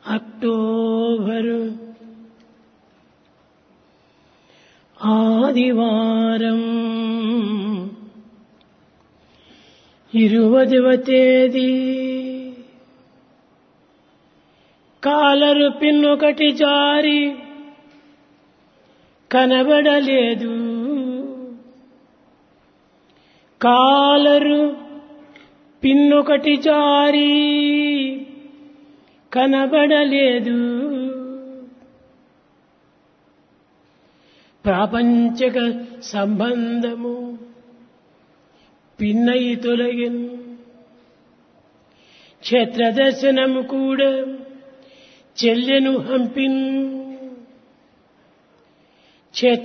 October ఆదివారం 20వ తేదీ collar పిన్నొకటి జారి కనబడలేదు. కాలరు పిన్నొకటి జారి కనబడలేదు. ప్రాపంచక సంబంధము పిన్నై తొలగిన్. క్షేత్రదర్శనము కూడా చెల్లెను హంపిన్.